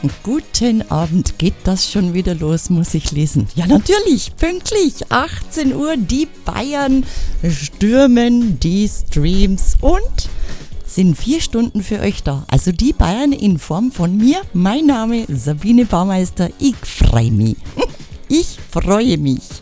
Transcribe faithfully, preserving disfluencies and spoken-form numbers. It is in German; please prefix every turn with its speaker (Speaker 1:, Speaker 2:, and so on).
Speaker 1: Guten Abend, geht das schon wieder los, muss ich lesen. Ja, natürlich, pünktlich, achtzehn Uhr, die Bayern stürmen die Streams und sind vier Stunden für euch da. Also die Bayern in Form von mir. Mein Name Sabine Baumeister, ich freue mich. Ich freue mich.